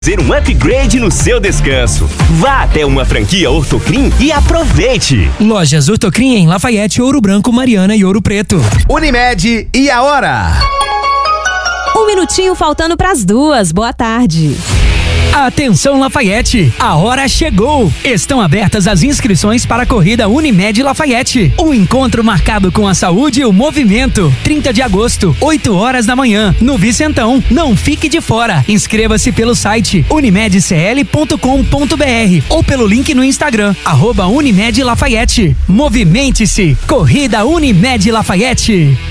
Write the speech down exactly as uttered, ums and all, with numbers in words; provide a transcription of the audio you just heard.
Fazer um upgrade no seu descanso. Vá até uma franquia Ortocrim e aproveite. Lojas Ortocrim em Lafayette, Ouro Branco, Mariana e Ouro Preto. Unimed e a hora? Um minutinho faltando pras duas. Boa tarde. Atenção Lafayette, a hora chegou! Estão abertas as inscrições para a corrida Unimed Lafayette. Um encontro marcado com a saúde e o movimento. trinta de agosto, oito horas da manhã, no Vicentão. Não fique de fora. Inscreva-se pelo site unimed c l ponto com ponto b r ou pelo link no Instagram, arroba Unimed Lafayette. Movimente-se! Corrida Unimed Lafayette.